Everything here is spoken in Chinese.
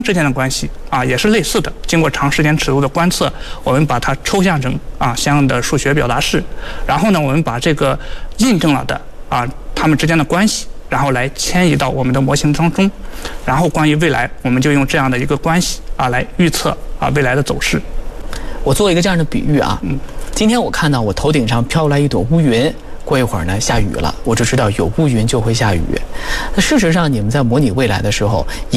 之间的关系也是类似的。经过长时间尺度的观测，我们把它抽象成相应的数学表达式，然后呢，我们把这个印证了的它们之间的关系，然后来迁移到我们的模型当中，然后关于未来，我们就用这样的一个关系来预测未来的走势。 我做一个这样的比喻今天我看到我头顶上飘来一朵乌云。过一会儿呢，下雨了，我就知道有乌云就会下雨。那事实上，你们在模拟未来的时候，也